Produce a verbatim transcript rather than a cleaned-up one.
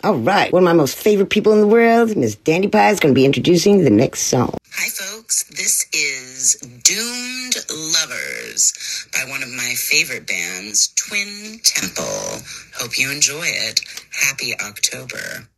All right, one of my most favorite people in the world, Miss Dandy Pie, is going to be introducing the next song. Hi, folks. This is Doomed Lovers by one of my favorite bands, Twin Temple. Hope you enjoy it. Happy October.